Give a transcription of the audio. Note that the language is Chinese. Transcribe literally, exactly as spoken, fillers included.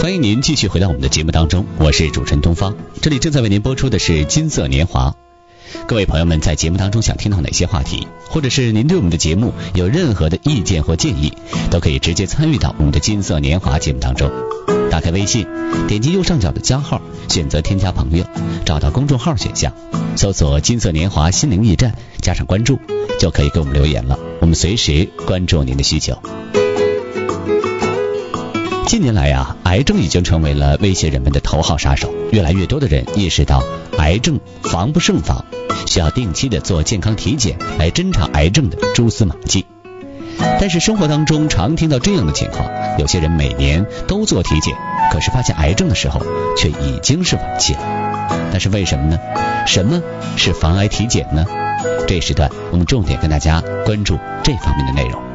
欢迎您继续回到我们的节目当中，我是主持人东方，这里正在为您播出的是金色年华。各位朋友们在节目当中想听到哪些话题，或者是您对我们的节目有任何的意见或建议，都可以直接参与到我们的金色年华节目当中。打开微信，点击右上角的加号，选择添加朋友，找到公众号选项，搜索金色年华心灵驿站，加上关注，就可以给我们留言了，我们随时关注您的需求。近年来啊，癌症已经成为了威胁人们的头号杀手，越来越多的人意识到癌症防不胜防，需要定期的做健康体检来侦查癌症的蛛丝马迹。但是生活当中常听到这样的情况，有些人每年都做体检，可是发现癌症的时候却已经是晚期了。但是为什么呢？什么是防癌体检呢？这一时段我们重点跟大家关注这方面的内容。